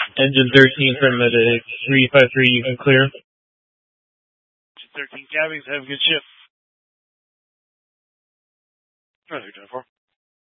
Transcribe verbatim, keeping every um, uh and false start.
Engine thirteen from Medic three five three, you can clear. Engine thirteen cabins, have a good shift. Roger, ten four.